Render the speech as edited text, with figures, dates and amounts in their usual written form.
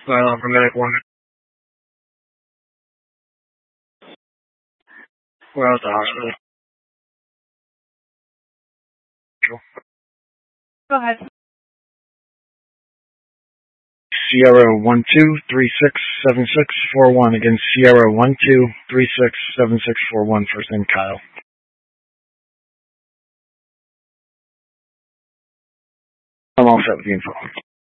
For medic 1. We're at the hospital. Cool. Go ahead. Sierra 12367641 against Sierra 12367641, first name Kyle. I'm all set with the info.